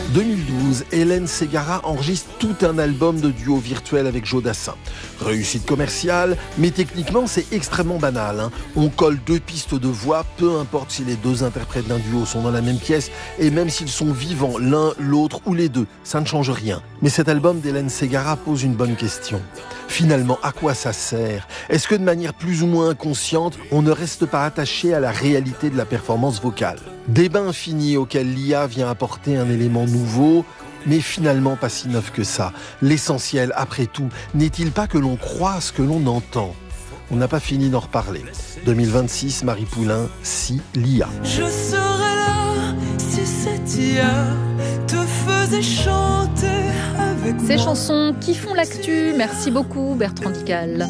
2012, Hélène Ségara enregistre tout un album de duo virtuel avec Joe Dassin. Réussite commerciale, mais techniquement c'est extrêmement banal. On colle 2 pistes de voix, peu importe si les 2 interprètes d'un duo sont dans la même pièce, et même s'ils sont vivants, l'un, l'autre ou les 2, ça ne change rien. Mais cet album d'Hélène Ségara pose une bonne question. Finalement, à quoi ça sert ? Est-ce que de manière plus ou moins inconsciente, on ne reste pas attaché à la réalité de la performance vocale ? Débat infini auquel l'IA vient apporter un élément nouveau, mais finalement pas si neuf que ça. L'essentiel, après tout, n'est-il pas que l'on croit ce que l'on entend ? On n'a pas fini d'en reparler. 2026, Marie Poulain, si l'IA. Je serais là si cette IA te faisait chanter avec moi. Ces chansons qui font l'actu. Merci beaucoup Bertrand Dical.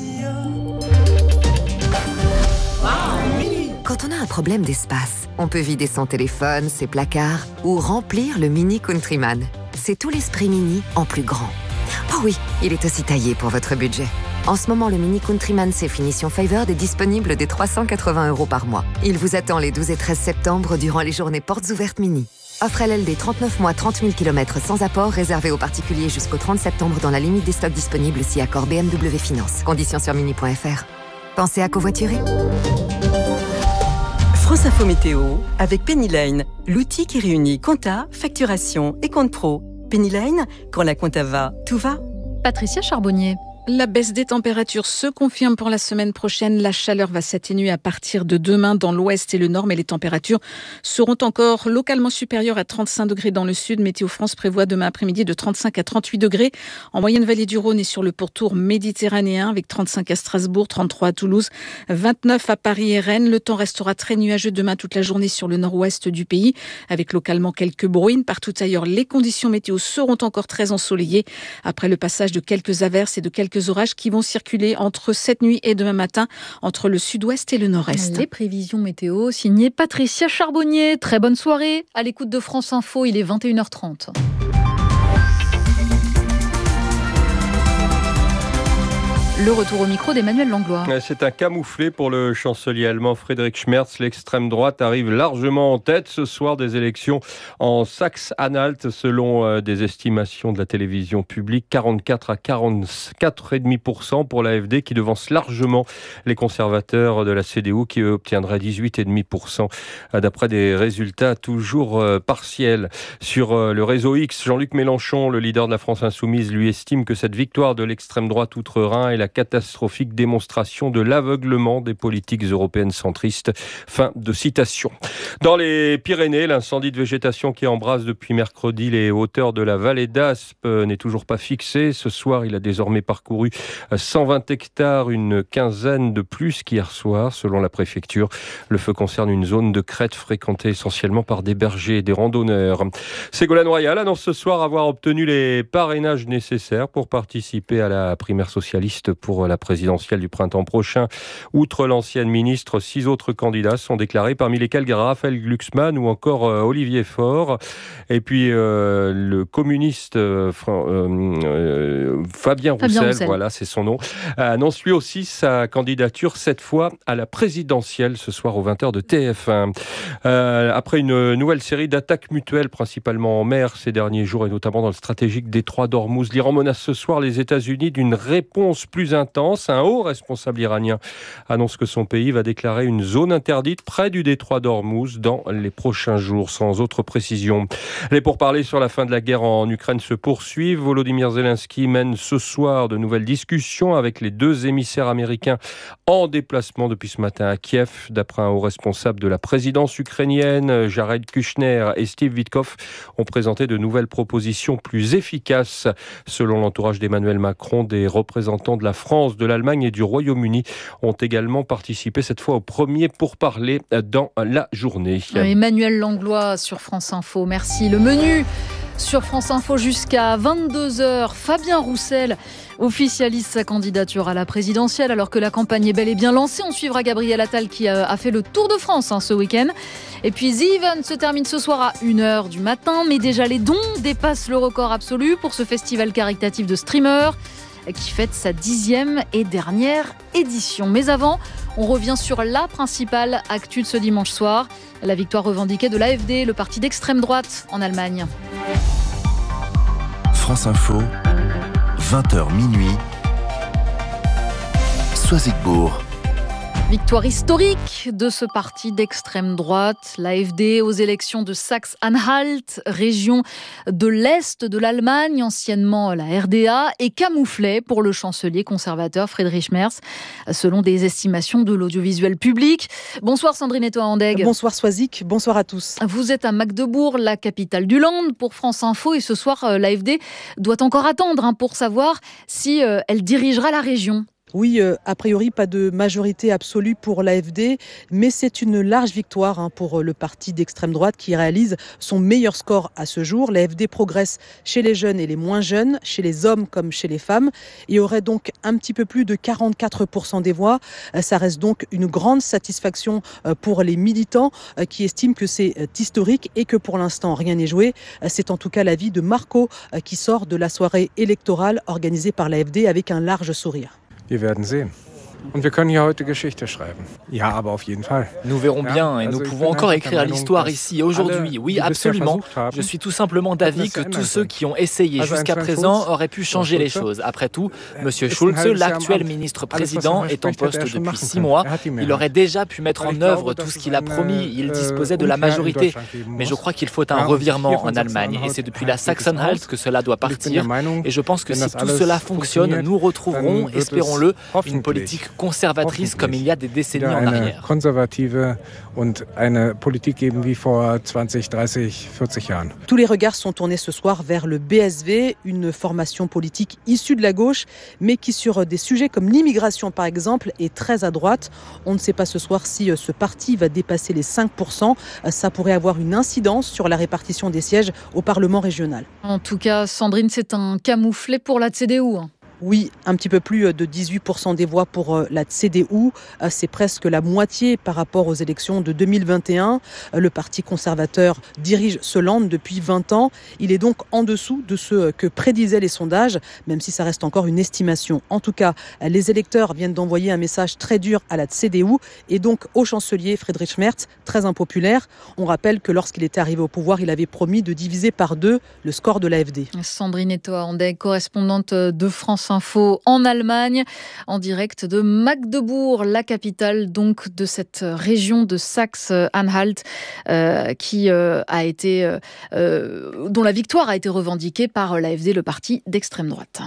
Quand on a un problème d'espace, on peut vider son téléphone, ses placards ou remplir le Mini Countryman. C'est tout l'esprit Mini en plus grand. Oh oui, il est aussi taillé pour votre budget. En ce moment, le Mini Countryman C finition Favored est disponible dès 380 € par mois. Il vous attend les 12 et 13 septembre durant les journées portes ouvertes Mini. Offre LLD 39 mois, 30 000 km sans apport, réservé aux particuliers jusqu'au 30 septembre dans la limite des stocks disponibles si accord BMW Finance. Conditions sur mini.fr. Pensez à covoiturer. France Info Météo avec Pennyline, l'outil qui réunit compta, facturation et compte pro. Pennyline, quand la compta va, tout va. Patricia Charbonnier. La baisse des températures se confirme pour la semaine prochaine. La chaleur va s'atténuer à partir de demain dans l'ouest et le nord, mais les températures seront encore localement supérieures à 35 degrés dans le sud. Météo France prévoit demain après-midi de 35 à 38 degrés en moyenne vallée du Rhône et sur le pourtour méditerranéen, avec 35 à Strasbourg, 33 à Toulouse, 29 à Paris et Rennes. Le temps restera très nuageux demain toute la journée sur le nord-ouest du pays, avec localement quelques brouilles. Partout ailleurs, les conditions météo seront encore très ensoleillées après le passage de quelques averses et de quelques orages qui vont circuler entre cette nuit et demain matin entre le sud-ouest et le nord-est. Les prévisions météo signées Patricia Charbonnier. Très bonne soirée à l'écoute de France Info, il est 21h30. Le retour au micro d'Emmanuel Langlois. C'est un camouflet pour le chancelier allemand Friedrich Merz. L'extrême droite arrive largement en tête ce soir des élections en Saxe-Anhalt, selon des estimations de la télévision publique. 44 à 44,5% pour l'AfD, qui devance largement les conservateurs de la CDU, qui eux obtiendraient 18,5% d'après des résultats toujours partiels. Sur le réseau X, Jean-Luc Mélenchon, le leader de la France Insoumise, lui estime que cette victoire de l'extrême droite outre-Rhin est la catastrophique démonstration de l'aveuglement des politiques européennes centristes. Fin de citation. Dans les Pyrénées, l'incendie de végétation qui embrase depuis mercredi les hauteurs de la vallée d'Aspe n'est toujours pas fixé. Ce soir, il a désormais parcouru 120 hectares, une quinzaine de plus qu'hier soir, selon la préfecture. Le feu concerne une zone de crête fréquentée essentiellement par des bergers et des randonneurs. Ségolène Royal annonce ce soir avoir obtenu les parrainages nécessaires pour participer à la primaire socialiste pour la présidentielle du printemps prochain. Outre l'ancienne ministre, 6 autres candidats sont déclarés, parmi lesquels Raphaël Glucksmann ou encore Olivier Faure. Et puis le communiste Fabien Roussel, voilà, c'est son nom, annonce lui aussi sa candidature, cette fois à la présidentielle, ce soir aux 20h de TF1. Après une nouvelle série d'attaques mutuelles, principalement en mer ces derniers jours, et notamment dans le stratégique détroit d'Ormuz, l'Iran menace ce soir les États-Unis d'une réponse plus intense. Un haut responsable iranien annonce que son pays va déclarer une zone interdite près du détroit d'Ormuz dans les prochains jours, sans autre précision. Les pourparlers sur la fin de la guerre en Ukraine se poursuivent. Volodymyr Zelensky mène ce soir de nouvelles discussions avec les 2 émissaires américains en déplacement depuis ce matin à Kiev. D'après un haut responsable de la présidence ukrainienne, Jared Kushner et Steve Witkoff ont présenté de nouvelles propositions plus efficaces. Selon l'entourage d'Emmanuel Macron, des représentants de la France, de l'Allemagne et du Royaume-Uni ont également participé cette fois au premier pourparlers dans la journée. Emmanuel Langlois sur France Info, merci. Le menu sur France Info jusqu'à 22h. Fabien Roussel officialise sa candidature à la présidentielle alors que la campagne est bel et bien lancée. On suivra Gabriel Attal qui a fait le tour de France ce week-end. Et puis The Event se termine ce soir à 1h du matin. Mais déjà les dons dépassent le record absolu pour ce festival caritatif de streamers qui fête sa 10e et dernière édition. Mais avant, on revient sur la principale actu de ce dimanche soir, la victoire revendiquée de l'AfD, le parti d'extrême droite en Allemagne. France Info, 20h minuit, Soisigbourg. Victoire historique de ce parti d'extrême droite, l'AfD, aux élections de Saxe-Anhalt, région de l'Est de l'Allemagne, anciennement la RDA, et camouflée pour le chancelier conservateur Friedrich Merz, selon des estimations de l'audiovisuel public. Bonsoir Sandrine Etoa-Andegg. Bonsoir Soisic, bonsoir à tous. Vous êtes à Magdebourg, la capitale du Land, pour France Info, et ce soir, l'AfD doit encore attendre pour savoir si elle dirigera la région. Oui, a priori, pas de majorité absolue pour l'AfD, mais c'est une large victoire pour le parti d'extrême droite qui réalise son meilleur score à ce jour. L'AfD progresse chez les jeunes et les moins jeunes, chez les hommes comme chez les femmes, et aurait donc un petit peu plus de 44% des voix. Ça reste donc une grande satisfaction pour les militants qui estiment que c'est historique et que pour l'instant rien n'est joué. C'est en tout cas l'avis de Marco qui sort de la soirée électorale organisée par l'AfD avec un large sourire. Wir werden sehen. Und wir können hier heute Geschichte schreiben. Ja, aber auf jeden Fall. Nous verrons bien et nous pouvons encore écrire l'histoire ici, aujourd'hui. Oui, absolument. Je suis tout simplement d'avis que tous ceux qui ont essayé jusqu'à présent auraient pu changer les choses. Après tout, M. Schulz, l'actuel ministre-président, est en poste depuis 6 mois. Il aurait déjà pu mettre en œuvre tout ce qu'il a promis. Il disposait de la majorité. Mais je crois qu'il faut un revirement en Allemagne. Et c'est depuis la Saxe-Anhalt que cela doit partir. Et je pense que si tout cela fonctionne, nous retrouverons, espérons-le, une politique conservatrice comme il y a des décennies en arrière. Konservative und eine Politik geben wie vor 20, 30, 40 Jahren. Tous les regards sont tournés ce soir vers le BSV, une formation politique issue de la gauche, mais qui sur des sujets comme l'immigration par exemple est très à droite. On ne sait pas ce soir si ce parti va dépasser les 5%. Ça pourrait avoir une incidence sur la répartition des sièges au Parlement régional. En tout cas, Sandrine, c'est un camouflet pour la CDU. Oui, un petit peu plus de 18% des voix pour la CDU. C'est presque la moitié par rapport aux élections de 2021. Le parti conservateur dirige ce land depuis 20 ans. Il est donc en dessous de ce que prédisaient les sondages, même si ça reste encore une estimation. En tout cas, les électeurs viennent d'envoyer un message très dur à la CDU et donc au chancelier Friedrich Merz, très impopulaire. On rappelle que lorsqu'il était arrivé au pouvoir, il avait promis de diviser par 2 le score de l'AfD. Sandrine Etoa-Andegg, correspondante de France Info en Allemagne, en direct de Magdebourg, la capitale donc de cette région de Saxe-Anhalt, dont la victoire a été revendiquée par l'AfD, le parti d'extrême droite.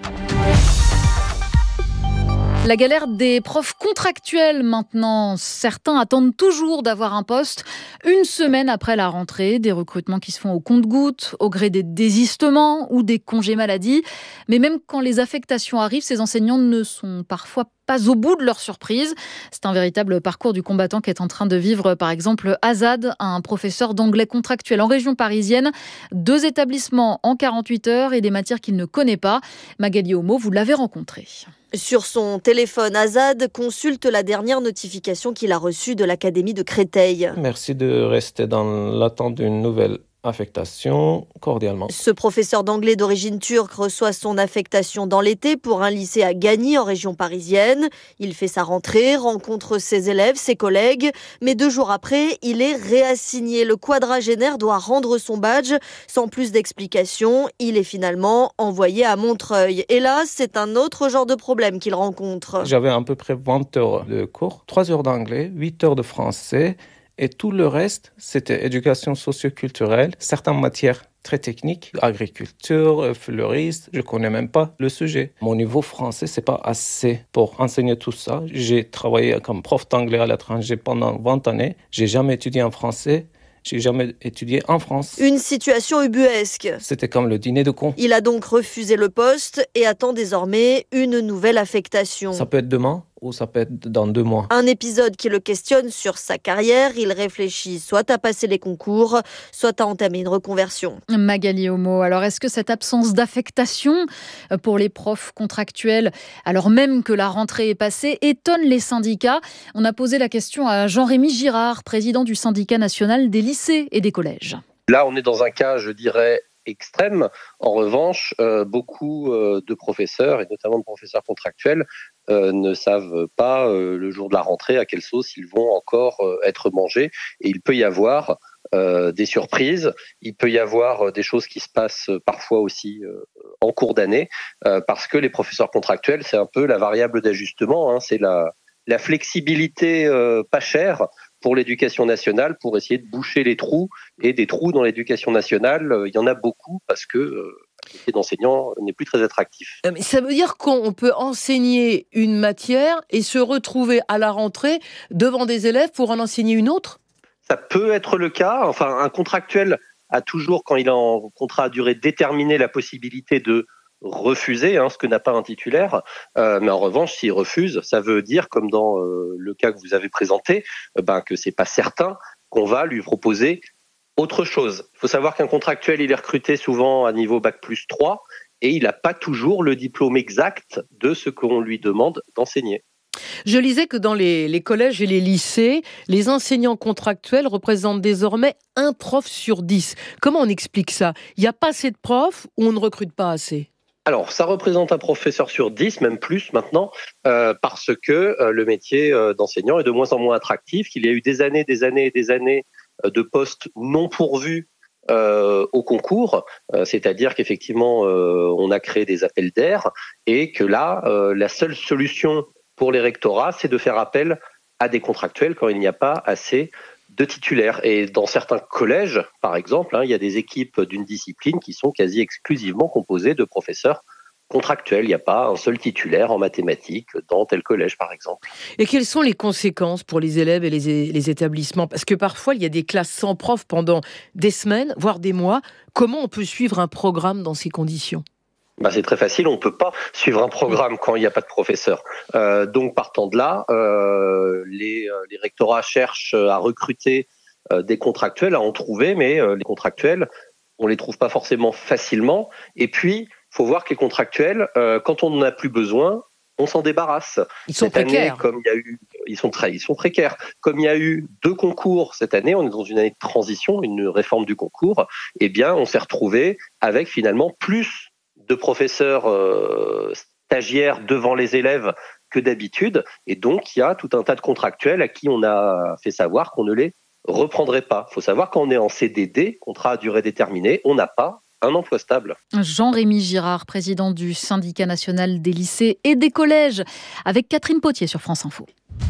La galère des profs contractuels maintenant. Certains attendent toujours d'avoir un poste une semaine après la rentrée. Des recrutements qui se font au compte-gouttes, au gré des désistements ou des congés maladie. Mais même quand les affectations arrivent, ces enseignants ne sont parfois pas au bout de leur surprise. C'est un véritable parcours du combattant qu'est en train de vivre, par exemple, Azad, un professeur d'anglais contractuel en région parisienne. 2 établissements en 48 heures et des matières qu'il ne connaît pas. Magali Homo, vous l'avez rencontré. Sur son téléphone, Azad consulte la dernière notification qu'il a reçue de l'Académie de Créteil. Merci de rester dans l'attente d'une nouvelle affectation, cordialement. Ce professeur d'anglais d'origine turque reçoit son affectation dans l'été pour un lycée à Gagny en région parisienne. Il fait sa rentrée, rencontre ses élèves, ses collègues, mais 2 jours après, il est réassigné. Le quadragénaire doit rendre son badge. Sans plus d'explications, il est finalement envoyé à Montreuil. Et là, c'est un autre genre de problème qu'il rencontre. J'avais à peu près 20 heures de cours, 3 heures d'anglais, 8 heures de français. Et tout le reste, c'était éducation socio-culturelle, certaines matières très techniques, agriculture, fleuriste, je connais même pas le sujet. Mon niveau français, c'est pas assez pour enseigner tout ça. J'ai travaillé comme prof d'anglais à l'étranger pendant 20 années. J'ai jamais étudié en français. J'ai jamais étudié en France. Une situation ubuesque. C'était comme le dîner de cons. Il a donc refusé le poste et attend désormais une nouvelle affectation. Ça peut être demain ou ça peut être dans 2 mois. Un épisode qui le questionne sur sa carrière. Il réfléchit soit à passer les concours, soit à entamer une reconversion. Magali Homo, alors est-ce que cette absence d'affectation pour les profs contractuels, alors même que la rentrée est passée, étonne les syndicats? On a posé la question à Jean-Rémy Girard, président du syndicat national des lycées et des collèges. Là, on est dans un cas, je dirais, extrême. En revanche, beaucoup de professeurs, et notamment de professeurs contractuels, ne savent pas le jour de la rentrée à quelle sauce ils vont encore être mangés. Et il peut y avoir des surprises, il peut y avoir des choses qui se passent parfois aussi en cours d'année, parce que les professeurs contractuels, c'est un peu la variable d'ajustement, hein, c'est la flexibilité pas chère pour l'éducation nationale, pour essayer de boucher les trous. Et des trous dans l'éducation nationale, il y en a beaucoup parce que le métier d'enseignant n'est plus très attractif. Mais ça veut dire qu'on peut enseigner une matière et se retrouver à la rentrée devant des élèves pour en enseigner une autre ? Ça peut être le cas. Enfin, un contractuel a toujours, quand il est en contrat à durée déterminée, la possibilité de refuser, ce que n'a pas un titulaire. Mais en revanche, s'il refuse, ça veut dire, comme dans le cas que vous avez présenté, que c'est pas certain qu'on va lui proposer autre chose. Il faut savoir qu'un contractuel, il est recruté souvent à niveau Bac+3 et il n'a pas toujours le diplôme exact de ce qu'on lui demande d'enseigner. Je lisais que dans les collèges et les lycées, les enseignants contractuels représentent désormais 1 prof sur 10. Comment on explique ça ? Il n'y a pas assez de profs ou on ne recrute pas assez ? Alors, ça représente un professeur sur 10, même plus maintenant, parce que le métier d'enseignant est de moins en moins attractif, qu'il y a eu des années de postes non pourvus au concours, c'est-à-dire qu'effectivement, on a créé des appels d'air et que là, la seule solution pour les rectorats, c'est de faire appel à des contractuels quand il n'y a pas assez de titulaires. Et dans certains collèges, par exemple, il y a des équipes d'une discipline qui sont quasi exclusivement composées de professeurs contractuels. Il n'y a pas un seul titulaire en mathématiques dans tel collège, par exemple. Et quelles sont les conséquences pour les élèves et les établissements ? Parce que parfois, il y a des classes sans prof pendant des semaines, voire des mois. Comment on peut suivre un programme dans ces conditions ? C'est très facile, on ne peut pas suivre un programme quand il n'y a pas de professeur. Donc partant de là, les rectorats cherchent à recruter des contractuels, à en trouver, mais les contractuels, on ne les trouve pas forcément facilement. Et puis, il faut voir que les contractuels, quand on n'en a plus besoin, on s'en débarrasse. Ils sont précaires. Année, comme il y a eu, ils sont précaires. Comme il y a eu 2 concours cette année, on est dans une année de transition, une réforme du concours, eh bien, on s'est retrouvé avec finalement plus de professeurs stagiaires devant les élèves que d'habitude. Et donc, il y a tout un tas de contractuels à qui on a fait savoir qu'on ne les reprendrait pas. Il faut savoir qu'on est en CDD, contrat à durée déterminée, on n'a pas un emploi stable. Jean-Rémy Girard, président du syndicat national des lycées et des collèges, avec Catherine Potier sur France Info.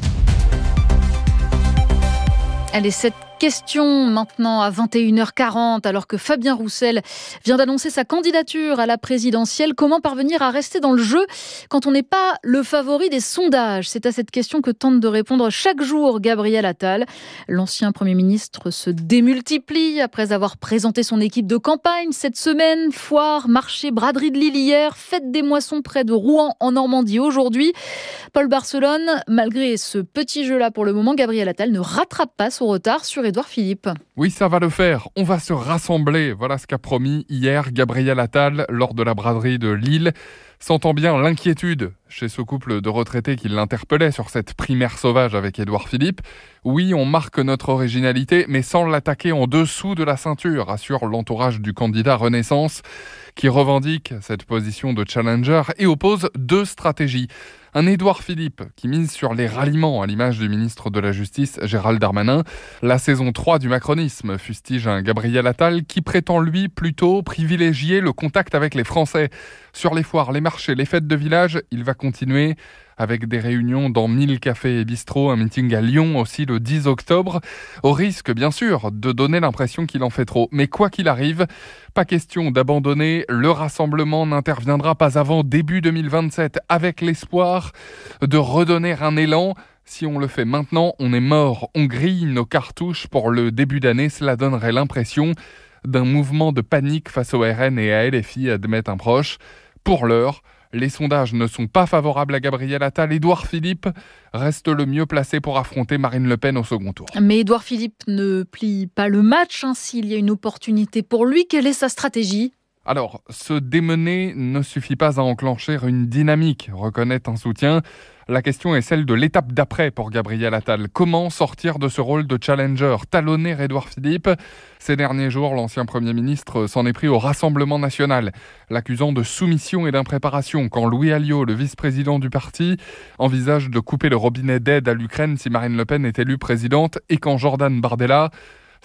Allez, cette question maintenant à 21h40, alors que Fabien Roussel vient d'annoncer sa candidature à la présidentielle. Comment parvenir à rester dans le jeu quand on n'est pas le favori des sondages ? C'est à cette question que tente de répondre chaque jour Gabriel Attal. L'ancien Premier ministre se démultiplie après avoir présenté son équipe de campagne cette semaine. Foire, marché, braderie de Lille hier, fête des moissons près de Rouen en Normandie aujourd'hui. Paul Barcelone, malgré ce petit jeu-là pour le moment, Gabriel Attal ne rattrape pas son retard sur Édouard Philippe. Oui, ça va le faire. On va se rassembler. Voilà ce qu'a promis hier Gabriel Attal lors de la braderie de Lille. Sentant bien l'inquiétude chez ce couple de retraités qui l'interpellait sur cette primaire sauvage avec Édouard Philippe. Oui, on marque notre originalité, mais sans l'attaquer en dessous de la ceinture, assure l'entourage du candidat Renaissance, qui revendique cette position de challenger et oppose 2 stratégies. Un Édouard Philippe qui mise sur les ralliements à l'image du ministre de la Justice Gérald Darmanin. La saison 3 du macronisme fustige un Gabriel Attal qui prétend lui plutôt privilégier le contact avec les Français. Sur les foires, les marchés, les fêtes de village, il va continuer avec des réunions dans 1000 cafés et bistrots, un meeting à Lyon aussi le 10 octobre, au risque bien sûr de donner l'impression qu'il en fait trop. Mais quoi qu'il arrive, pas question d'abandonner, le rassemblement n'interviendra pas avant début 2027 avec l'espoir de redonner un élan. Si on le fait maintenant, on est mort, on grille nos cartouches pour le début d'année, cela donnerait l'impression d'un mouvement de panique face au RN et à LFI, admet un proche. Pour l'heure, les sondages ne sont pas favorables à Gabriel Attal. Édouard Philippe reste le mieux placé pour affronter Marine Le Pen au second tour. Mais Édouard Philippe ne plie pas le match. S'il y a une opportunité pour lui, quelle est sa stratégie ? Alors, se démener ne suffit pas à enclencher une dynamique, reconnaît un soutien. La question est celle de l'étape d'après pour Gabriel Attal. Comment sortir de ce rôle de challenger, talonner Édouard Philippe ? Ces derniers jours, l'ancien Premier ministre s'en est pris au Rassemblement national, l'accusant de soumission et d'impréparation quand Louis Alliot, le vice-président du parti, envisage de couper le robinet d'aide à l'Ukraine si Marine Le Pen est élue présidente et quand Jordan Bardella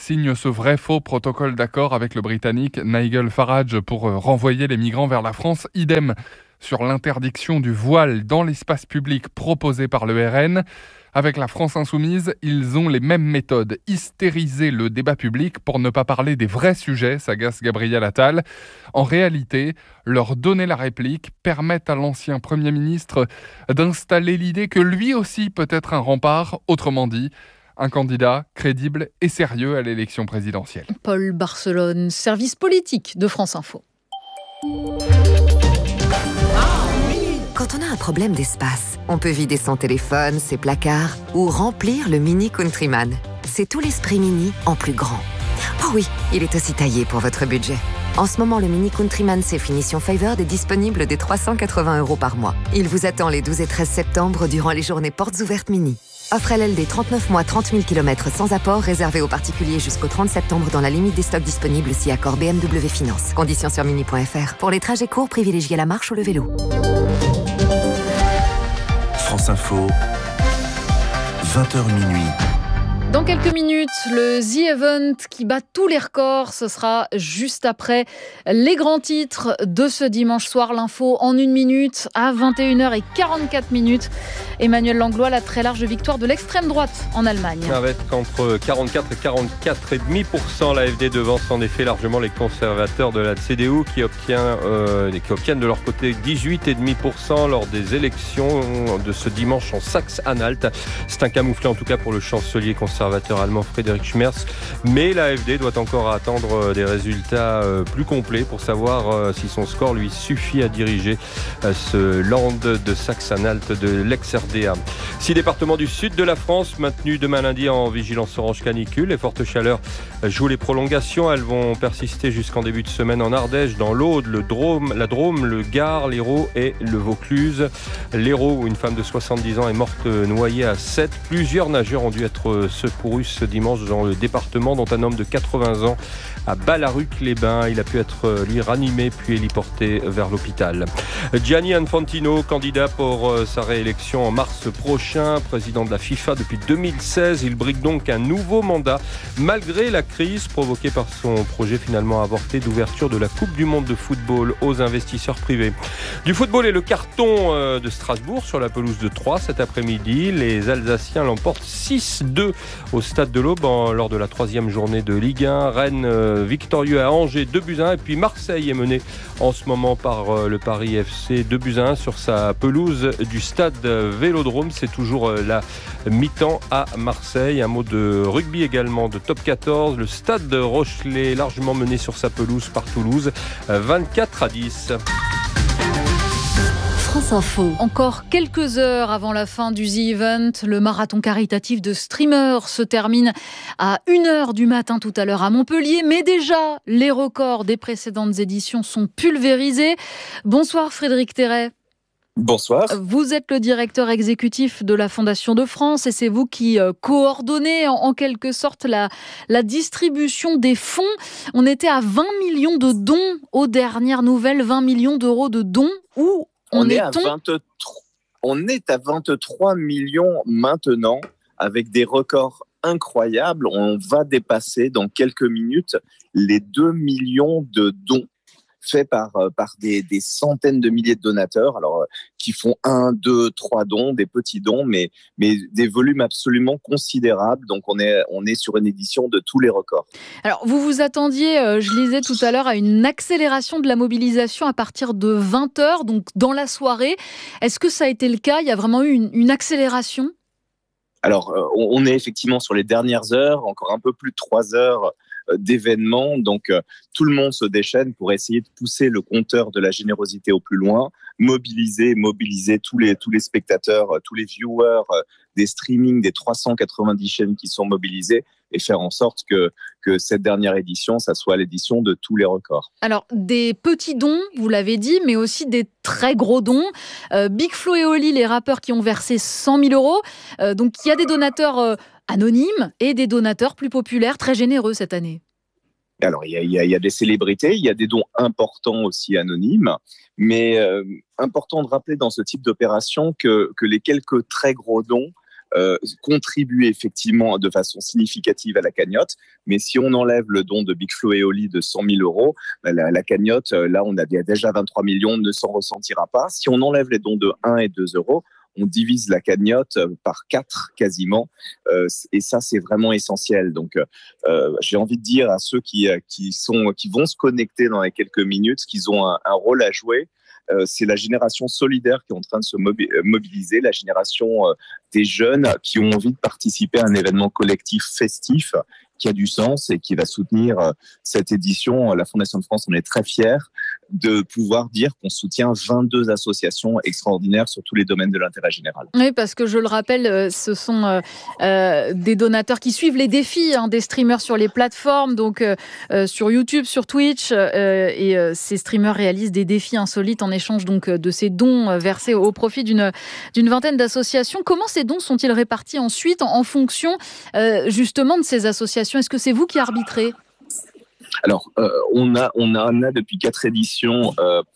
signe ce vrai-faux protocole d'accord avec le Britannique Nigel Farage pour renvoyer les migrants vers la France. Idem sur l'interdiction du voile dans l'espace public proposé par le RN. Avec la France Insoumise, ils ont les mêmes méthodes. Hystériser le débat public pour ne pas parler des vrais sujets, s'agace Gabriel Attal. En réalité, leur donner la réplique permet à l'ancien Premier ministre d'installer l'idée que lui aussi peut être un rempart, autrement dit, un candidat crédible et sérieux à l'élection présidentielle. Paul Barcelone, service politique de France Info. Quand on a un problème d'espace, on peut vider son téléphone, ses placards ou remplir le Mini Countryman. C'est tout l'esprit Mini en plus grand. Oh oui, il est aussi taillé pour votre budget. En ce moment, le Mini Countryman Safe Finition Favored est disponible dès 380 € par mois. Il vous attend les 12 et 13 septembre durant les journées portes ouvertes Mini. Offre LLD 39 mois, 30 000 km sans apport, réservé aux particuliers jusqu'au 30 septembre dans la limite des stocks disponibles si accord BMW Finance. Conditions sur mini.fr. Pour les trajets courts, privilégiez la marche ou le vélo. France Info, 20h minuit. Dans quelques minutes, le The Event qui bat tous les records, ce sera juste après les grands titres de ce dimanche soir. L'info en 1 minute à 21h44. Emmanuel Langlois, la très large victoire de l'extrême droite en Allemagne. Avec entre 44 et 44,5%, l'AfD devance en effet largement les conservateurs de la CDU qui obtiennent de leur côté 18,5% lors des élections de ce dimanche en Saxe-Anhalt. C'est un camouflet en tout cas pour le chancelier conservateur allemand Friedrich Merz, mais l'AfD doit encore attendre des résultats plus complets pour savoir si son score lui suffit à diriger ce Land de Saxe-Anhalt de l'ex-RDA. 6 départements du sud de la France maintenus demain lundi en vigilance orange canicule. Les fortes chaleurs jouent les prolongations. Elles vont persister jusqu'en début de semaine en Ardèche, dans l'Aude, la Drôme, le Gard, l'Hérault et le Vaucluse. L'Hérault, où une femme de 70 ans est morte noyée à 7. Plusieurs nageurs ont dû être secourus ce dimanche dans le département, dont un homme de 80 ans à Ballaruc-les-Bains. Il a pu être lui ranimé puis héliporté vers l'hôpital. Gianni Infantino, candidat pour sa réélection en mars prochain, président de la FIFA depuis 2016. Il brigue donc un nouveau mandat malgré la crise provoquée par son projet finalement avorté d'ouverture de la Coupe du Monde de football aux investisseurs privés. Du football et le carton de Strasbourg sur la pelouse de Troyes cet après-midi. Les Alsaciens l'emportent 6-2 au stade de l'Aube lors de la 3e journée de Ligue 1. Rennes victorieux à Angers 2-1 et puis Marseille est mené en ce moment par le Paris FC 2-1 sur sa pelouse du stade Vélodrome. C'est toujours la mi-temps à Marseille. Un mot de rugby également de top 14. Le stade Rochelet largement mené sur sa pelouse par Toulouse 24-10. France Info. Encore quelques heures avant la fin du The Event, le marathon caritatif de streamers se termine à 1h du matin tout à l'heure à Montpellier. Mais déjà, les records des précédentes éditions sont pulvérisés. Bonsoir Frédéric Terret. Bonsoir. Vous êtes le directeur exécutif de la Fondation de France et c'est vous qui coordonnez en quelque sorte la distribution des fonds. On était à 20 millions de dons aux dernières nouvelles, 20 millions d'euros de dons. Où on est à 23 millions maintenant, avec des records incroyables. On va dépasser dans quelques minutes les 2 millions de dons faits par des centaines de milliers de donateurs, alors qui font 1, 2, 3 dons, des petits dons, mais des volumes absolument considérables. Donc on est sur une édition de tous les records. Alors vous vous attendiez, je lisais tout à l'heure, à une accélération de la mobilisation à partir de 20h, donc dans la soirée. Est-ce que ça a été le cas ? Il y a vraiment eu une accélération ? Alors on est effectivement sur les dernières heures, encore un peu plus de 3 heures d'événements, donc tout le monde se déchaîne pour essayer de pousser le compteur de la générosité au plus loin, mobiliser tous les spectateurs, tous les viewers des streamings des 390 chaînes qui sont mobilisées et faire en sorte que cette dernière édition, ça soit l'édition de tous les records. Alors, des petits dons, vous l'avez dit, mais aussi des très gros dons. Big Flo et Oli, les rappeurs qui ont versé 100 000 €. Donc, il y a des donateurs anonymes et des donateurs plus populaires, très généreux cette année. Alors, il y a des célébrités, il y a des dons importants aussi anonymes, mais important de rappeler dans ce type d'opération que les quelques très gros dons contribuent effectivement de façon significative à la cagnotte. Mais si on enlève le don de Big Flo et Oli de 100 000 euros, la cagnotte, là, on a déjà 23 millions, ne s'en ressentira pas. Si on enlève les dons de 1 et 2 euros, on divise la cagnotte par 4 quasiment, et ça c'est vraiment essentiel. Donc j'ai envie de dire à ceux qui vont se connecter dans les quelques minutes qu'ils ont un rôle à jouer. C'est la génération solidaire qui est en train de se mobiliser, la génération des jeunes qui ont envie de participer à un événement collectif festif qui a du sens et qui va soutenir cette édition. La Fondation de France en est très fière de pouvoir dire qu'on soutient 22 associations extraordinaires sur tous les domaines de l'intérêt général. Oui, parce que je le rappelle, ce sont des donateurs qui suivent les défis des streamers sur les plateformes, donc sur YouTube, sur Twitch, et ces streamers réalisent des défis insolites en échange donc de ces dons versés au profit d'une vingtaine d'associations. Comment ces dons sont-ils répartis ensuite en fonction justement de ces associations ? Est-ce que c'est vous qui arbitrez ? Alors, on a depuis 4 éditions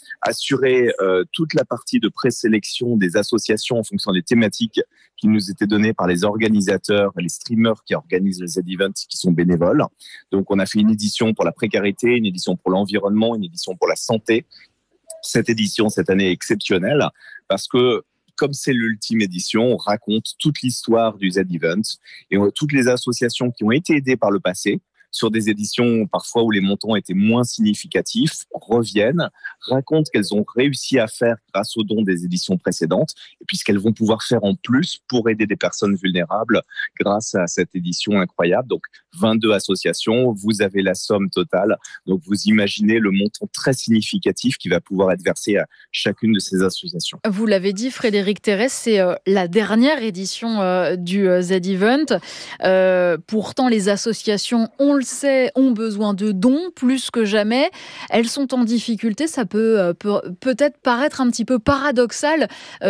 assuré toute la partie de présélection des associations en fonction des thématiques qui nous étaient données par les organisateurs et les streamers qui organisent les Z-Events qui sont bénévoles. Donc, on a fait une édition pour la précarité, une édition pour l'environnement, une édition pour la santé. Cette édition, cette année, est exceptionnelle parce que comme c'est l'ultime édition, on raconte toute l'histoire du Z-Event et toutes les associations qui ont été aidées par le passé sur des éditions parfois où les montants étaient moins significatifs, reviennent, racontent ce qu'elles ont réussi à faire grâce aux dons des éditions précédentes et puis ce qu'elles vont pouvoir faire en plus pour aider des personnes vulnérables grâce à cette édition incroyable. Donc 22 associations, vous avez la somme totale. Donc vous imaginez le montant très significatif qui va pouvoir être versé à chacune de ces associations. Vous l'avez dit, Frédéric Terrès, c'est la dernière édition du Z-Event. Pourtant, les associations, on le sait, ont besoin de dons plus que jamais. Elles sont en difficulté. Ça peut peut-être paraître un petit peu paradoxal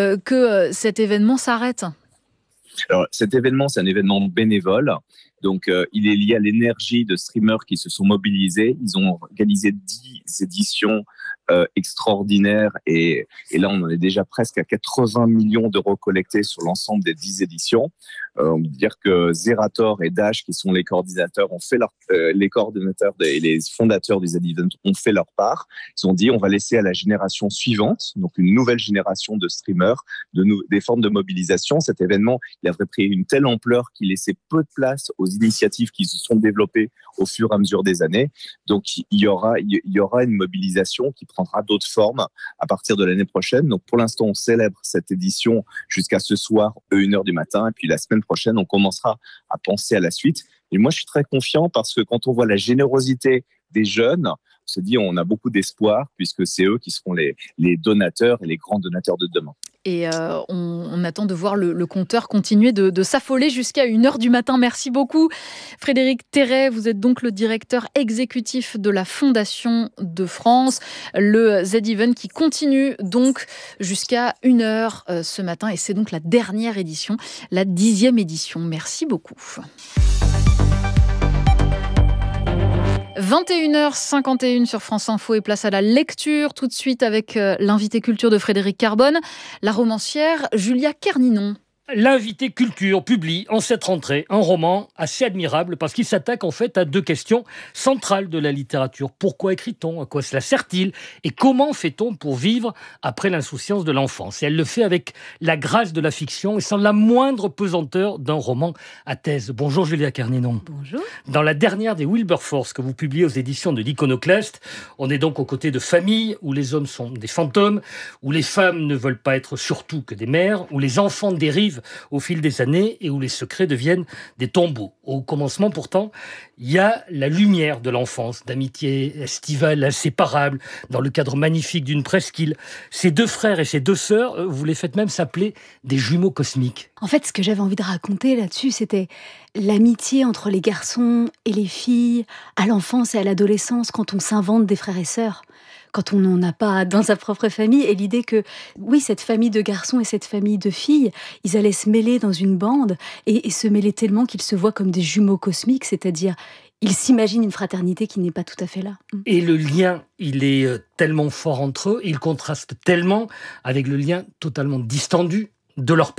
que cet événement s'arrête. Alors, cet événement, c'est un événement bénévole. Donc, il est lié à l'énergie de streamers qui se sont mobilisés. Ils ont organisé 10 éditions extraordinaires et là, on en est déjà presque à 80 millions d'euros collectés sur l'ensemble des 10 éditions. On peut dire que Zerator et Dash, qui sont les coordinateurs, ont fait les coordinateurs et les fondateurs du Z-Event ont fait leur part. Ils ont dit, on va laisser à la génération suivante, donc une nouvelle génération de streamers, des formes de mobilisation. Cet événement, il avait pris une telle ampleur qu'il laissait peu de place aux initiatives qui se sont développées au fur et à mesure des années. Donc, il y aura une mobilisation qui prendra d'autres formes à partir de l'année prochaine. Donc, pour l'instant, on célèbre cette édition jusqu'à ce soir, 1h du matin. Et puis, la semaine prochaine, on commencera à penser à la suite. Et moi, je suis très confiant parce que quand on voit la générosité des jeunes, on se dit on a beaucoup d'espoir puisque c'est eux qui seront les donateurs et les grands donateurs de demain. Et on attend de voir le compteur continuer de s'affoler jusqu'à 1h du matin. Merci beaucoup. Frédéric Terrès, vous êtes donc le directeur exécutif de la Fondation de France. Le Z-Event qui continue donc jusqu'à 1h ce matin. Et c'est donc la dernière édition, la 10e édition. Merci beaucoup. 21h51 sur France Info et place à la lecture tout de suite avec l'invité culture de Frédéric Carbone, la romancière Julia Kerninon. L'invité culture publie en cette rentrée un roman assez admirable parce qu'il s'attaque en fait à 2 questions centrales de la littérature. Pourquoi écrit-on ? À quoi cela sert-il ? Et comment fait-on pour vivre après l'insouciance de l'enfance ? Et elle le fait avec la grâce de la fiction et sans la moindre pesanteur d'un roman à thèse. Bonjour Julia Kerninon. Bonjour. Dans la dernière des Wilberforce que vous publiez aux éditions de l'Iconoclaste, on est donc aux côtés de familles où les hommes sont des fantômes, où les femmes ne veulent pas être surtout que des mères, où les enfants dérivent au fil des années et où les secrets deviennent des tombeaux. Au commencement, pourtant, il y a la lumière de l'enfance, d'amitié estivale inséparable, dans le cadre magnifique d'une presqu'île. Ces 2 frères et ces 2 sœurs, vous les faites même s'appeler des jumeaux cosmiques. En fait, ce que j'avais envie de raconter là-dessus, c'était l'amitié entre les garçons et les filles, à l'enfance et à l'adolescence, quand on s'invente des frères et sœurs. Quand on n'en a pas dans sa propre famille, et l'idée que, oui, cette famille de garçons et cette famille de filles, ils allaient se mêler dans une bande, et se mêler tellement qu'ils se voient comme des jumeaux cosmiques, c'est-à-dire, ils s'imaginent une fraternité qui n'est pas tout à fait là. Et le lien, il est tellement fort entre eux, il contraste tellement avec le lien totalement distendu de leurs parents.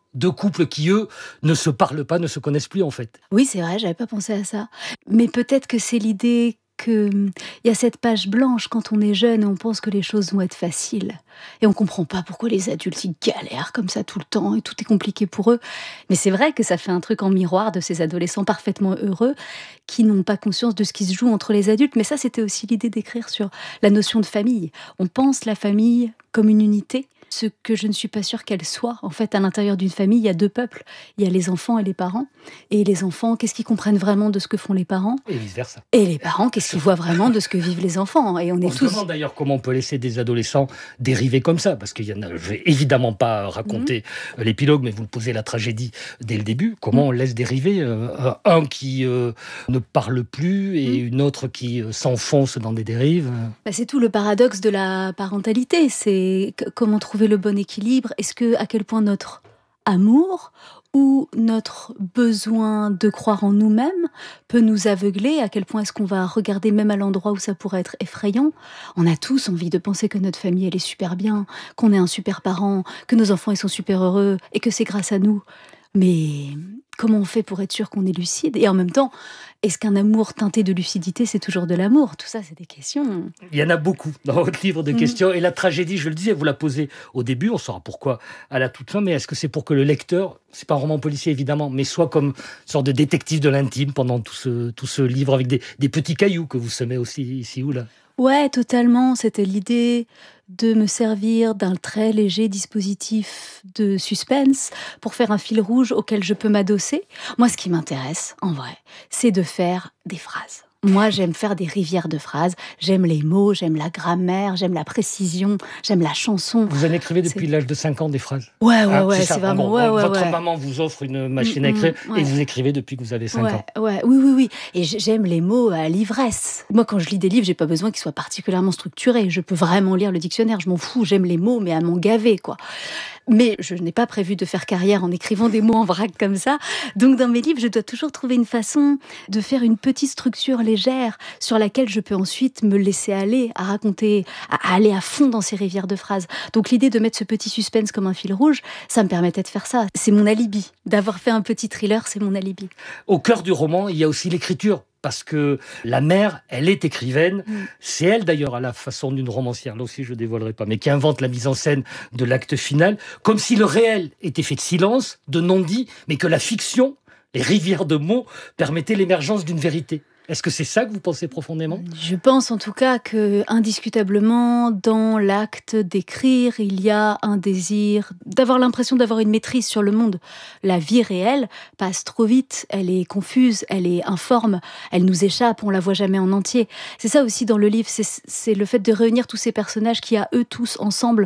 Deux couples qui, eux, ne se parlent pas, ne se connaissent plus en fait. Oui, c'est vrai, j'avais pas pensé à ça. Mais peut-être que c'est l'idée qu'il y a cette page blanche quand on est jeune et on pense que les choses vont être faciles. Et on comprend pas pourquoi les adultes ils galèrent comme ça tout le temps et tout est compliqué pour eux. Mais c'est vrai que ça fait un truc en miroir de ces adolescents parfaitement heureux qui n'ont pas conscience de ce qui se joue entre les adultes. Mais ça, c'était aussi l'idée d'écrire sur la notion de famille. On pense la famille comme une unité, ce que je ne suis pas sûre qu'elle soit. En fait, à l'intérieur d'une famille, il y a deux peuples. Il y a les enfants et les parents. Et les enfants, qu'est-ce qu'ils comprennent vraiment de ce que font les parents ? Et vice-versa. Et les parents, qu'est-ce qu'ils voient vraiment de ce que vivent les enfants ? Et on se demande d'ailleurs comment on peut laisser des adolescents dériver comme ça, parce qu'il y en a, je vais évidemment pas raconter l'épilogue, mais vous le posez la tragédie dès le début. Comment on laisse dériver un qui ne parle plus et une autre qui s'enfonce dans des dérives. C'est tout le paradoxe de la parentalité. C'est comment trouver le bon équilibre. Est-ce que, à quel point notre amour ou notre besoin de croire en nous-mêmes peut nous aveugler, à quel point est-ce qu'on va regarder même à l'endroit où ça pourrait être effrayant. On a tous envie de penser que notre famille elle est super bien, qu'on est un super parent, que nos enfants ils sont super heureux et que c'est grâce à nous. Mais comment on fait pour être sûr qu'on est lucide ? Et en même temps, est-ce qu'un amour teinté de lucidité, c'est toujours de l'amour ? Tout ça, c'est des questions. Il y en a beaucoup dans votre livre de questions. Et la tragédie, je le disais, vous la posez au début, on saura pourquoi à la toute fin, mais est-ce que c'est pour que le lecteur, c'est pas un roman policier évidemment, mais soit comme une sorte de détective de l'intime pendant tout ce livre, avec des petits cailloux que vous semez aussi ici ou là ? Ouais, totalement. C'était l'idée de me servir d'un très léger dispositif de suspense pour faire un fil rouge auquel je peux m'adosser. Moi, ce qui m'intéresse, en vrai, c'est de faire des phrases. Moi, j'aime faire des rivières de phrases. J'aime les mots, j'aime la grammaire, j'aime la précision, j'aime la chanson. Vous en écrivez depuis l'âge de 5 ans des phrases ? Ouais, c'est vraiment... Votre maman vous offre une machine à écrire et vous écrivez depuis que vous avez 5 ans. Oui. Et j'aime les mots à l'ivresse. Moi, quand je lis des livres, j'ai pas besoin qu'ils soient particulièrement structurés. Je peux vraiment lire le dictionnaire, je m'en fous. J'aime les mots, mais à m'en gaver, quoi. Mais je n'ai pas prévu de faire carrière en écrivant des mots en vrac comme ça. Donc dans mes livres, je dois toujours trouver une façon de faire une petite structure légère sur laquelle je peux ensuite me laisser aller à raconter, à aller à fond dans ces rivières de phrases. Donc l'idée de mettre ce petit suspense comme un fil rouge, ça me permettait de faire ça. C'est mon alibi. D'avoir fait un petit thriller, c'est mon alibi. Au cœur du roman, il y a aussi l'écriture. Parce que la mère, elle est écrivaine. C'est elle, d'ailleurs, à la façon d'une romancière, là aussi je ne dévoilerai pas, mais qui invente la mise en scène de l'acte final, comme si le réel était fait de silence, de non-dit, mais que la fiction, les rivières de mots, permettaient l'émergence d'une vérité. Est-ce que c'est ça que vous pensez profondément ? Je pense en tout cas que, indiscutablement, dans l'acte d'écrire, il y a un désir d'avoir l'impression d'avoir une maîtrise sur le monde. La vie réelle passe trop vite, elle est confuse, elle est informe, elle nous échappe, on la voit jamais en entier. C'est ça aussi dans le livre, c'est le fait de réunir tous ces personnages qui, à eux tous, ensemble,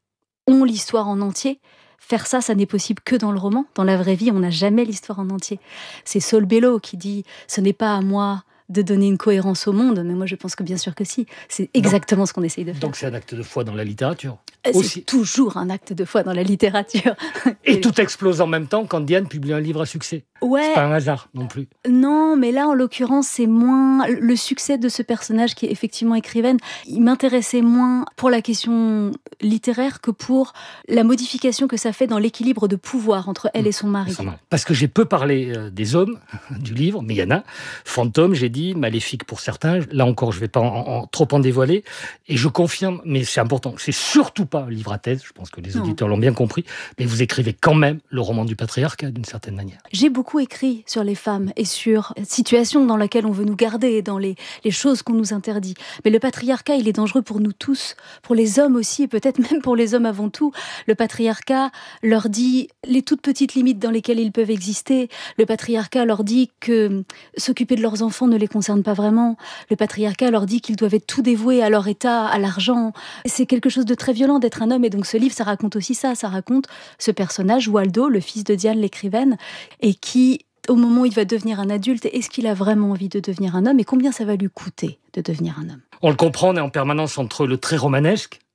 ont l'histoire en entier. Faire ça, ça n'est possible que dans le roman. Dans la vraie vie, on n'a jamais l'histoire en entier. C'est Saul Bellow qui dit « Ce n'est pas à moi de donner une cohérence au monde », mais moi je pense que bien sûr que si. C'est exactement ce qu'on essaye de faire. Donc c'est un acte de foi dans la littérature. C'est toujours un acte de foi dans la littérature. Et tout explose en même temps quand Diane publie un livre à succès. Ouais. C'est pas un hasard non plus. Non, mais là en l'occurrence c'est moins le succès de ce personnage qui est effectivement écrivaine. Il m'intéressait moins pour la question littéraire que pour la modification que ça fait dans l'équilibre de pouvoir entre elle et son mari. Parce que j'ai peu parlé des hommes du livre, mais il y en a. Fantôme, j'ai dit, maléfique pour certains. Là encore, je vais pas trop en dévoiler. Et je confirme, mais c'est important, c'est surtout pas un livre à thèse, je pense que les auditeurs l'ont bien compris, mais vous écrivez quand même le roman du patriarcat d'une certaine manière. J'ai beaucoup écrit sur les femmes et sur la situation dans laquelle on veut nous garder, dans les choses qu'on nous interdit. Mais le patriarcat, il est dangereux pour nous tous, pour les hommes aussi, et peut-être même pour les hommes avant tout. Le patriarcat leur dit les toutes petites limites dans lesquelles ils peuvent exister. Le patriarcat leur dit que s'occuper de leurs enfants ne les concerne pas vraiment. Le patriarcat leur dit qu'ils doivent être tout dévoués à leur état, à l'argent. C'est quelque chose de très violent d'être un homme, et donc ce livre, ça raconte aussi ça. Ça raconte ce personnage, Waldo, le fils de Diane l'écrivaine, et qui, au moment où il va devenir un adulte, est-ce qu'il a vraiment envie de devenir un homme, et combien ça va lui coûter de devenir un homme ? On le comprend, on est en permanence entre le très romanesque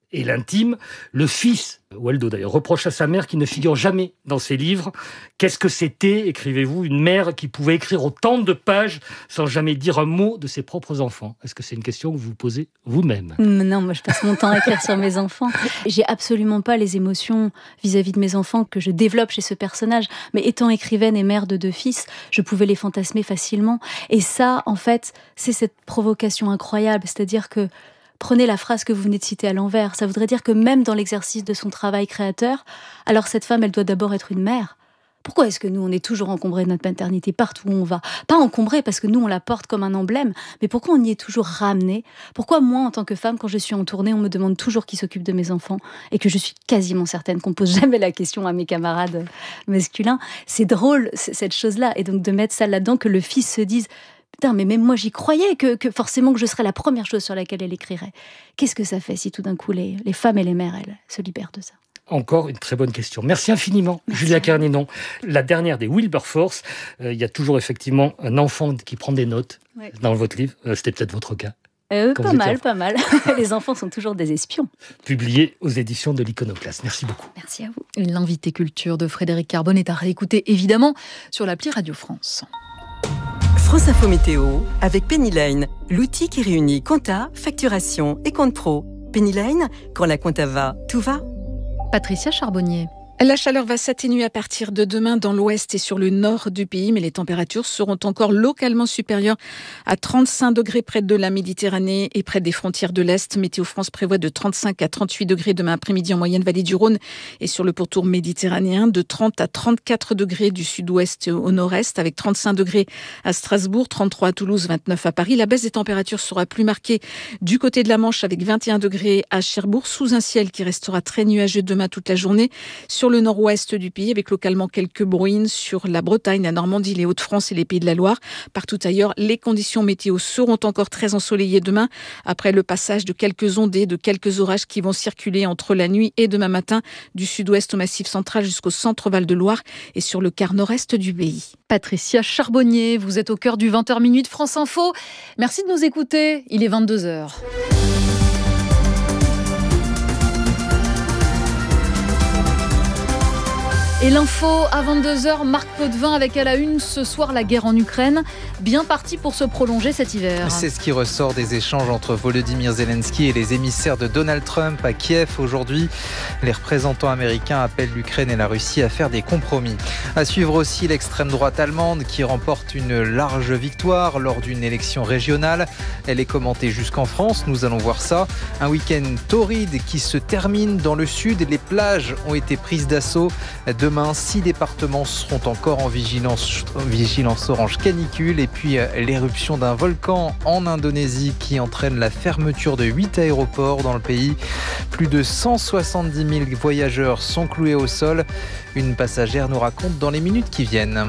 et l'intime. Le fils, Waldo d'ailleurs, reproche à sa mère qui ne figure jamais dans ses livres. Qu'est-ce que c'était, écrivez-vous, une mère qui pouvait écrire autant de pages sans jamais dire un mot de ses propres enfants? Est-ce que c'est une question que vous vous posez vous-même? Non, moi je passe mon temps à écrire sur mes enfants. J'ai absolument pas les émotions vis-à-vis de mes enfants que je développe chez ce personnage. Mais étant écrivaine et mère de 2 fils, je pouvais les fantasmer facilement. Et ça, en fait, c'est cette provocation incroyable. C'est-à-dire que prenez la phrase que vous venez de citer à l'envers. Ça voudrait dire que même dans l'exercice de son travail créateur, alors cette femme, elle doit d'abord être une mère. Pourquoi est-ce que nous, on est toujours encombrés de notre maternité partout où on va? Pas encombrés parce que nous, on la porte comme un emblème, mais pourquoi on y est toujours ramené? Pourquoi moi, en tant que femme, quand je suis en tournée, on me demande toujours qui s'occupe de mes enfants et que je suis quasiment certaine qu'on pose jamais la question à mes camarades masculins? C'est drôle, cette chose-là. Et donc de mettre ça là-dedans, que le fils se dise... Putain, mais même moi, j'y croyais que forcément que je serais la première chose sur laquelle elle écrirait. Qu'est-ce que ça fait si tout d'un coup, les femmes et les mères, elles, se libèrent de ça? Encore une très bonne question. Merci infiniment, Julia Kernénon. La dernière des Wilberforce. Il y a toujours effectivement un enfant qui prend des notes dans votre livre. C'était peut-être votre cas. Pas mal. Les enfants sont toujours des espions. Publié aux éditions de l'Iconoclaste. Merci beaucoup. Merci à vous. L'invité culture de Frédéric Carbone est à réécouter évidemment sur l'appli Radio France. France Info Météo avec Penny Lane, l'outil qui réunit compta, facturation et compte pro. Penny Lane, quand la compta va, tout va. Patricia Charbonnier. La chaleur va s'atténuer à partir de demain dans l'ouest et sur le nord du pays, mais les températures seront encore localement supérieures à 35 degrés près de la Méditerranée et près des frontières de l'Est. Météo France prévoit de 35 à 38 degrés demain après-midi en moyenne vallée du Rhône et sur le pourtour méditerranéen, de 30 à 34 degrés du sud-ouest au nord-est, avec 35 degrés à Strasbourg, 33 à Toulouse, 29 à Paris. La baisse des températures sera plus marquée du côté de la Manche avec 21 degrés à Cherbourg, sous un ciel qui restera très nuageux demain toute la journée. Sur le nord-ouest du pays, avec localement quelques brouilles sur la Bretagne, la Normandie, les Hauts-de-France et les Pays de la Loire. Partout ailleurs, les conditions météo seront encore très ensoleillées demain, après le passage de quelques ondées, de quelques orages qui vont circuler entre la nuit et demain matin, du sud-ouest au Massif central jusqu'au centre Val-de-Loire et sur le quart nord-est du pays. Patricia Charbonnier, vous êtes au cœur du 20h Minute France Info. Merci de nous écouter, il est 22h. Et l'info à 22h, Marc Potvin avec à la une ce soir la guerre en Ukraine, bien partie pour se prolonger cet hiver. C'est ce qui ressort des échanges entre Volodymyr Zelensky et les émissaires de Donald Trump à Kiev aujourd'hui. Les représentants américains appellent l'Ukraine et la Russie à faire des compromis. À suivre aussi l'extrême droite allemande qui remporte une large victoire lors d'une élection régionale. Elle est commentée jusqu'en France, nous allons voir ça. Un week-end torride qui se termine dans le sud. Les plages ont été prises d'assaut. Demain, 6 départements seront encore en vigilance orange canicule. Et puis l'éruption d'un volcan en Indonésie qui entraîne la fermeture de 8 aéroports dans le pays. Plus de 170 000 voyageurs sont cloués au sol. Une passagère nous raconte dans les minutes qui viennent.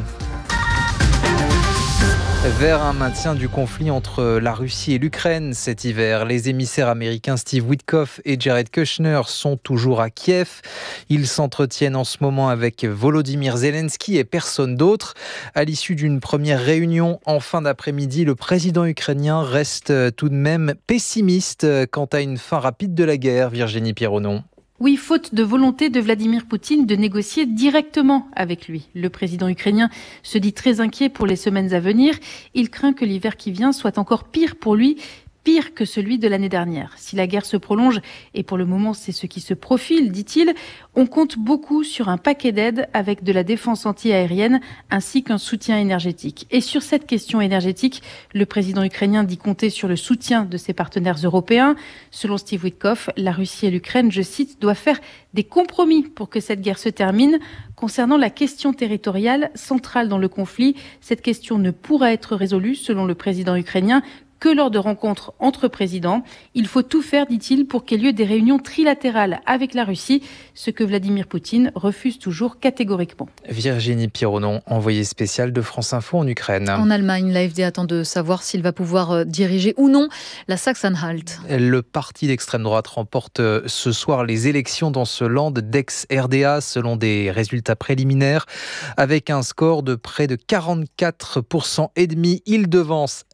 Vers un maintien du conflit entre la Russie et l'Ukraine cet hiver. Les émissaires américains Steve Witkoff et Jared Kushner sont toujours à Kiev. Ils s'entretiennent en ce moment avec Volodymyr Zelensky et personne d'autre. À l'issue d'une première réunion en fin d'après-midi, le président ukrainien reste tout de même pessimiste quant à une fin rapide de la guerre. Virginie Pierronon. Oui, faute de volonté de Vladimir Poutine de négocier directement avec lui. Le président ukrainien se dit très inquiet pour les semaines à venir. Il craint que l'hiver qui vient soit encore pire pour lui, pire que celui de l'année dernière. Si la guerre se prolonge, et pour le moment c'est ce qui se profile, dit-il, on compte beaucoup sur un paquet d'aides avec de la défense anti-aérienne ainsi qu'un soutien énergétique. Et sur cette question énergétique, le président ukrainien dit compter sur le soutien de ses partenaires européens. Selon Steve Witkoff, la Russie et l'Ukraine, je cite, doivent faire des compromis pour que cette guerre se termine. Concernant la question territoriale centrale dans le conflit, cette question ne pourra être résolue, selon le président ukrainien, que lors de rencontres entre présidents. Il faut tout faire, dit-il, pour qu'il y ait lieu des réunions trilatérales avec la Russie, ce que Vladimir Poutine refuse toujours catégoriquement. Virginie Pierronon, envoyée spéciale de France Info en Ukraine. En Allemagne, l'AfD attend de savoir s'il va pouvoir diriger ou non la Sachsen-Anhalt. Le parti d'extrême droite remporte ce soir les élections dans ce land d'ex-RDA selon des résultats préliminaires. Avec un score de près de 44,5%, il devance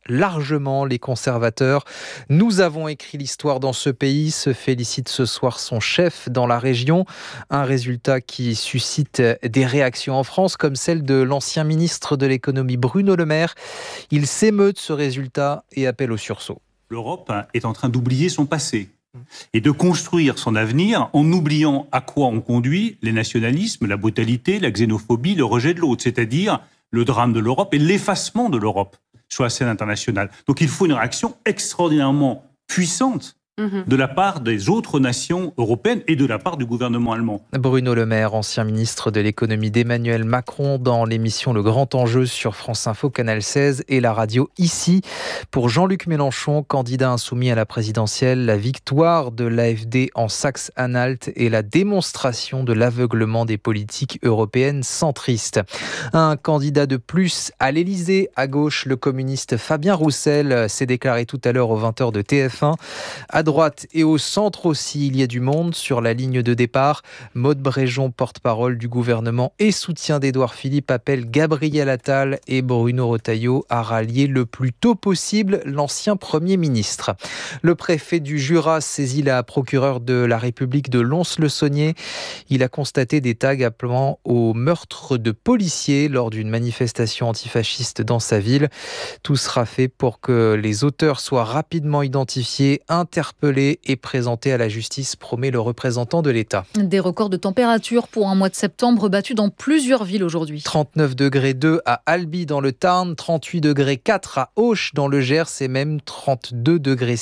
largement les conservateurs. Nous avons écrit l'histoire dans ce pays, se félicite ce soir son chef dans la région. Un résultat qui suscite des réactions en France, comme celle de l'ancien ministre de l'économie Bruno Le Maire. Il s'émeut de ce résultat et appelle au sursaut. L'Europe est en train d'oublier son passé et de construire son avenir en oubliant à quoi on conduit les nationalismes, la brutalité, la xénophobie, le rejet de l'autre, c'est-à-dire le drame de l'Europe et l'effacement de l'Europe sur la scène internationale. Donc il faut une réaction extraordinairement puissante de la part des autres nations européennes et de la part du gouvernement allemand. Bruno Le Maire, ancien ministre de l'économie d'Emmanuel Macron, dans l'émission Le Grand Enjeu sur France Info, Canal 16 et la radio Ici. Pour Jean-Luc Mélenchon, candidat insoumis à la présidentielle, la victoire de l'AfD en Saxe-Anhalt est la démonstration de l'aveuglement des politiques européennes centristes. Un candidat de plus à l'Élysée, à gauche, le communiste Fabien Roussel s'est déclaré tout à l'heure aux 20h de TF1. À droite et au centre aussi, il y a du monde sur la ligne de départ. Maude Bréjon, porte-parole du gouvernement et soutien d'Édouard Philippe, appelle Gabriel Attal et Bruno Retailleau à rallier le plus tôt possible l'ancien Premier ministre. Le préfet du Jura saisit la procureure de la République de Lons-le-Saunier. Il a constaté des tags appelant au meurtre de policiers lors d'une manifestation antifasciste dans sa ville. Tout sera fait pour que les auteurs soient rapidement identifiés, interpellés et présentés à la justice, promet le représentant de l'État. Des records de température pour un mois de septembre battus dans plusieurs villes aujourd'hui. 39,2 degrés à Albi dans le Tarn, 38,4 degrés à Auch dans le Gers et même 32,6 degrés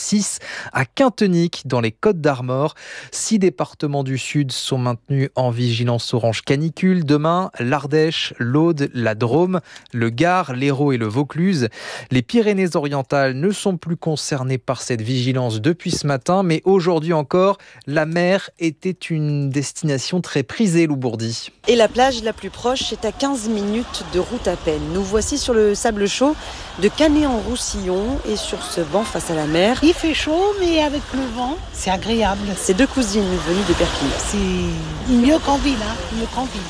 à Quintenic dans les Côtes-d'Armor. 6 départements du Sud sont maintenus en vigilance orange canicule. Demain, l'Ardèche, l'Aude, la Drôme, le Gard, l'Hérault et le Vaucluse. Les Pyrénées-Orientales ne sont plus concernées par cette vigilance depuis ce matin, mais aujourd'hui encore, la mer était une destination très prisée, Loubourdi. Et la plage la plus proche est à 15 minutes de route à peine. Nous voici sur le sable chaud de Canet-en-Roussillon et sur ce banc face à la mer. Il fait chaud, mais avec le vent, c'est agréable. Ces deux cousines venues de Perpignan. C'est mieux qu'en ville, mieux qu'en ville.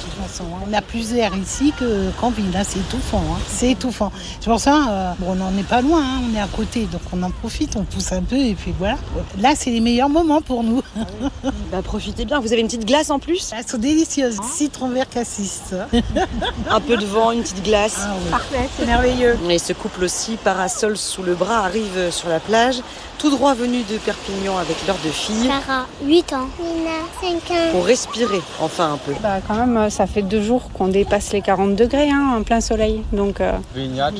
On a plus d'air ici qu'en ville, c'est étouffant. C'est étouffant. C'est pour ça, on n'en est pas loin, on est à côté, donc on en profite, on pousse un peu et puis voilà. Là, c'est les meilleurs moments pour nous. Profitez bien, vous avez une petite glace en plus ? Elles sont délicieuses, citron vert cassis. Un peu de vent, une petite glace. Parfait, c'est merveilleux. Et ce couple aussi, parasol sous le bras, arrive sur la plage, tout droit venu de Perpignan avec leurs deux filles. Sarah, 8 ans. Nina, 5 ans. Pour respirer, enfin un peu. Quand même, ça fait 2 jours qu'on dépasse les 40 degrés en plein soleil. Donc, baignade,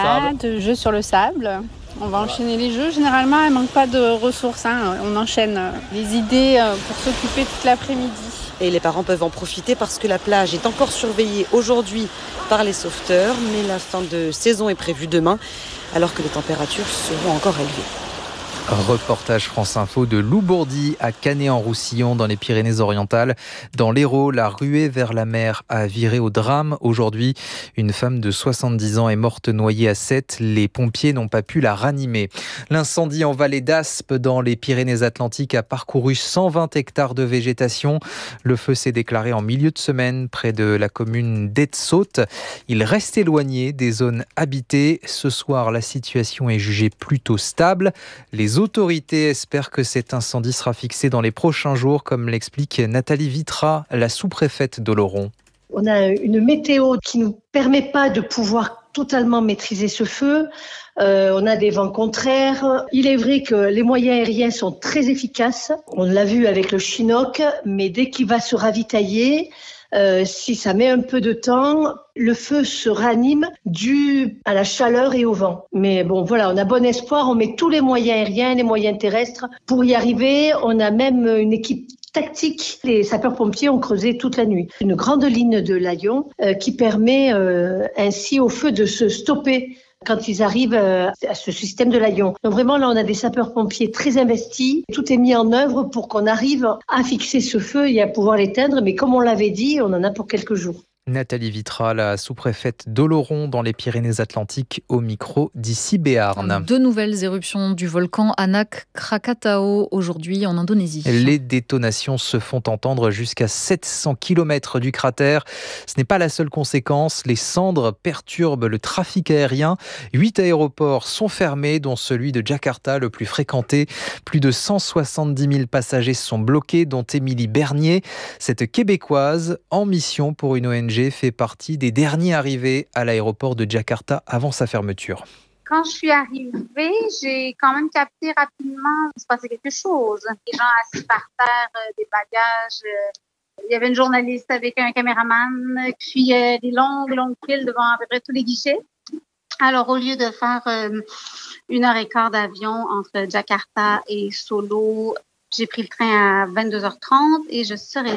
jeux sur le sable. On va enchaîner les jeux. Généralement, il ne manque pas de ressources. On enchaîne les idées pour s'occuper toute l'après-midi. Et les parents peuvent en profiter parce que la plage est encore surveillée aujourd'hui par les sauveteurs. Mais la fin de saison est prévue demain, alors que les températures seront encore élevées. Reportage France Info de Loubourdi à Canet-en-Roussillon dans les Pyrénées-Orientales. Dans l'Hérault, la ruée vers la mer a viré au drame. Aujourd'hui, une femme de 70 ans est morte noyée à Sète. Les pompiers n'ont pas pu la ranimer. L'incendie en vallée d'Aspe dans les Pyrénées-Atlantiques a parcouru 120 hectares de végétation. Le feu s'est déclaré en milieu de semaine près de la commune d'Etsaute. Il reste éloigné des zones habitées. Ce soir, la situation est jugée plutôt stable. Les autorités espèrent que cet incendie sera fixé dans les prochains jours, comme l'explique Nathalie Vitra, la sous-préfète d'Oloron. On a une météo qui ne nous permet pas de pouvoir totalement maîtriser ce feu. On a des vents contraires. Il est vrai que les moyens aériens sont très efficaces. On l'a vu avec le Chinook, mais dès qu'il va se ravitailler, si ça met un peu de temps, le feu se ranime dû à la chaleur et au vent. Mais bon, voilà, on a bon espoir, on met tous les moyens aériens, les moyens terrestres pour y arriver. On a même une équipe tactique. Les sapeurs-pompiers ont creusé toute la nuit. Une grande ligne de Layon qui permet ainsi au feu de se stopper quand ils arrivent à ce système de Layon. Donc vraiment, là, on a des sapeurs-pompiers très investis. Tout est mis en œuvre pour qu'on arrive à fixer ce feu et à pouvoir l'éteindre. Mais comme on l'avait dit, on en a pour quelques jours. Nathalie Vitra, la sous-préfète d'Oloron dans les Pyrénées-Atlantiques, au micro d'ici Béarn. 2 nouvelles éruptions du volcan Anak Krakatau aujourd'hui en Indonésie. Les détonations se font entendre jusqu'à 700 km du cratère. Ce n'est pas la seule conséquence. Les cendres perturbent le trafic aérien. 8 aéroports sont fermés, dont celui de Jakarta, le plus fréquenté. Plus de 170 000 passagers sont bloqués, dont Émilie Bernier. Cette Québécoise, en mission pour une ONG, fait partie des derniers arrivés à l'aéroport de Jakarta avant sa fermeture. Quand je suis arrivée, j'ai quand même capté rapidement qu'il se passait quelque chose. Des gens assis par terre, des bagages. Il y avait une journaliste avec un caméraman, puis des longues files devant à peu près tous les guichets. Alors, au lieu de faire 1h15 d'avion entre Jakarta et Solo, j'ai pris le train à 22h30 et je serai